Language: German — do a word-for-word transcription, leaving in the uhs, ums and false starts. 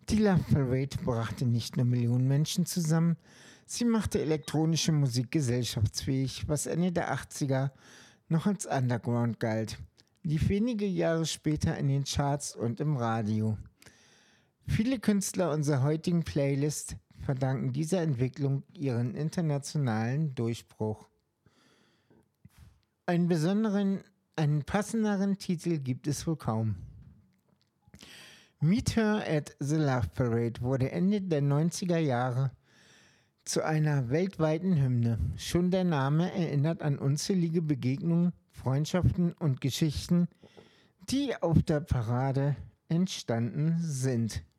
Die Love Parade brachte nicht nur Millionen Menschen zusammen, sie machte elektronische Musik gesellschaftsfähig, was Ende der achtziger noch als Underground galt, lief wenige Jahre später in den Charts und im Radio. Viele Künstler unserer heutigen Playlist verdanken dieser Entwicklung ihren internationalen Durchbruch. Einen besonderen, einen passenderen Titel gibt es wohl kaum. Meet Her at the Love Parade wurde Ende der neunziger Jahre zu einer weltweiten Hymne. Schon der Name erinnert an unzählige Begegnungen, Freundschaften und Geschichten, die auf der Parade entstanden sind.